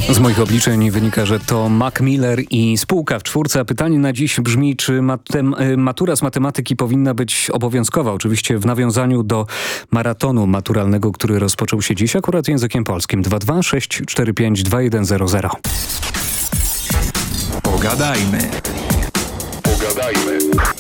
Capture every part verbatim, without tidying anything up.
Z moich obliczeń wynika, że to Mac Miller i spółka w czwórce. A pytanie na dziś brzmi, czy matem, matura z matematyki powinna być obowiązkowa? Oczywiście w nawiązaniu do maratonu maturalnego, który rozpoczął się dziś akurat językiem polskim. dwa dwa sześć cztery pięć dwa jeden zero zero. Pogadajmy. Pogadajmy.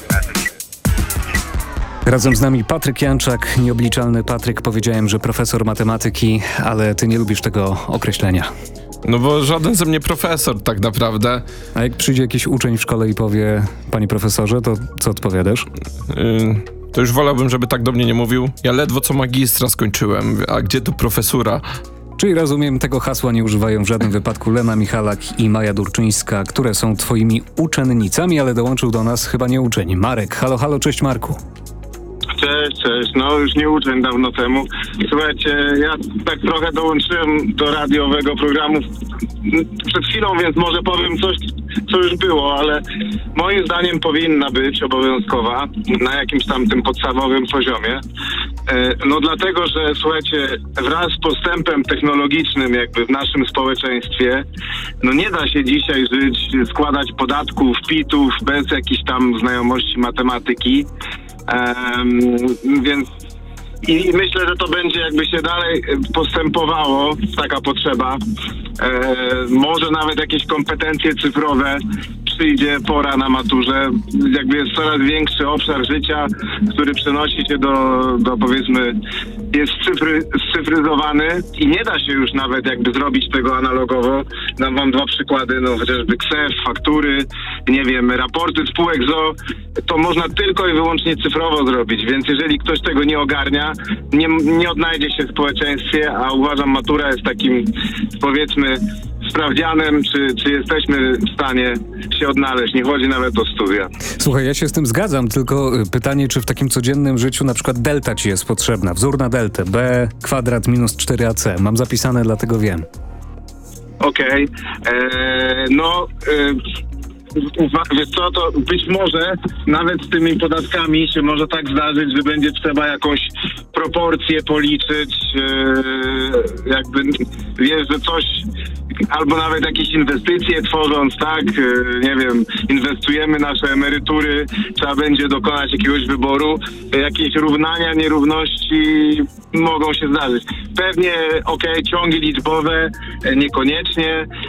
Razem z nami Patryk Janczak, nieobliczalny Patryk. Powiedziałem, że profesor matematyki, ale ty nie lubisz tego określenia. No bo żaden ze mnie profesor tak naprawdę. A jak przyjdzie jakiś uczeń w szkole i powie: panie profesorze, to co odpowiadasz? Yy, to już wolałbym, żeby tak do mnie nie mówił. Ja ledwo co magistra skończyłem, a gdzie tu profesura? Czyli rozumiem, tego hasła nie używają w żadnym wypadku Lena Michalak i Maja Durczyńska, które są twoimi uczennicami, ale dołączył do nas chyba nie uczeń. Marek, halo, halo, cześć Marku. Cześć, cześć. No już nie uczeń dawno temu. Słuchajcie, ja tak trochę dołączyłem do radiowego programu przed chwilą, więc może powiem coś, co już było, ale moim zdaniem powinna być obowiązkowa na jakimś tam tym podstawowym poziomie. No dlatego, że słuchajcie, wraz z postępem technologicznym jakby w naszym społeczeństwie, no nie da się dzisiaj żyć, składać podatków, pitów bez jakichś tam znajomości matematyki. Um, więc i myślę, że to będzie jakby się dalej postępowało, taka potrzeba. E, może nawet jakieś kompetencje cyfrowe, przyjdzie pora na maturze. Jakby jest coraz większy obszar życia, który przenosi się do, do powiedzmy, jest cyfry, scyfryzowany i nie da się już nawet jakby zrobić tego analogowo. Dam wam dwa przykłady, no chociażby ksef, faktury, nie wiem, raporty spółek z o o, to można tylko i wyłącznie cyfrowo zrobić, więc jeżeli ktoś tego nie ogarnia, nie, nie odnajdzie się w społeczeństwie, a uważam, matura jest takim, powiedzmy, sprawdzianem, czy, czy jesteśmy w stanie się odnaleźć. Nie chodzi nawet o studia. Słuchaj, ja się z tym zgadzam, tylko pytanie, czy w takim codziennym życiu na przykład delta ci jest potrzebna? Wzór na deltę, b kwadrat minus cztery a c. Mam zapisane, dlatego wiem. Okej. Okay. No... E, Wiesz co, to być może nawet z tymi podatkami się może tak zdarzyć, że będzie trzeba jakąś proporcję policzyć, yy, jakby wiesz, że coś, albo nawet jakieś inwestycje tworząc, tak, yy, nie wiem, inwestujemy nasze emerytury, trzeba będzie dokonać jakiegoś wyboru, jakieś równania, nierówności mogą się zdarzyć. Pewnie, okej, okay, ciągi liczbowe, niekoniecznie,